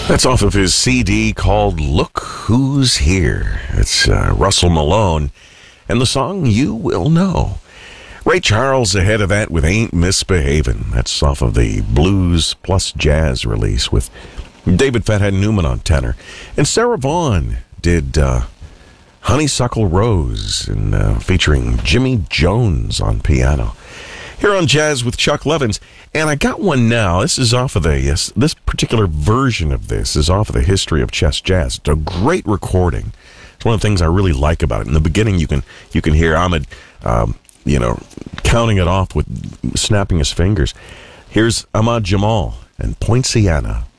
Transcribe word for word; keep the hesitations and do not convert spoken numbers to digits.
That's off of his C D called Look Who's Here. It's uh, Russell Malone and the song You Will Know. Ray Charles ahead of that with Ain't Misbehavin'. That's off of the Blues Plus Jazz release with David Fathead Newman on tenor. And Sarah Vaughan did uh, Honeysuckle Rose and uh, featuring Jimmy Jones on piano. Here on Jazz with Chuck Levins. And I got one now. This is off of the, yes, this particular version of this is off of the History of Chess Jazz. It's a great recording. It's one of the things I really like about it. In the beginning, you can you can hear Ahmed, um, you know, counting it off with snapping his fingers. Here's Ahmad Jamal and Poinciana.